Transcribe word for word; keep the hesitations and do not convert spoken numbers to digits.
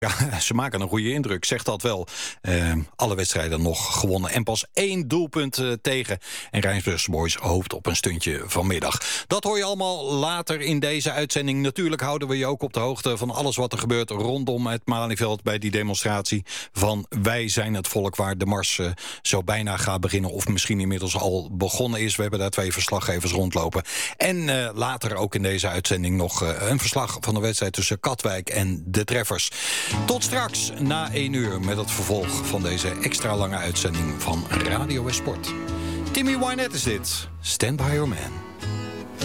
Ja, ze maken een goede indruk, zegt dat wel. Uh, alle wedstrijden nog gewonnen en pas één doelpunt uh, tegen. En Rijnsburgse Boys hoopt op een stuntje vanmiddag. Dat hoor je allemaal later in deze uitzending. Natuurlijk houden we je ook op de hoogte van alles wat er gebeurt rondom het Malieveld bij die demonstratie van Wij zijn het volk, waar de mars uh, zo bijna gaat beginnen of misschien inmiddels al begonnen is. We hebben daar twee verslaggevers rondlopen. En uh, later ook in deze uitzending nog uh, een verslag van de wedstrijd tussen Katwijk en de Treffers. Tot straks na één uur met het vervolg van deze extra lange uitzending van Radio West Sport. Timmy Wynette is dit. Stand by your man.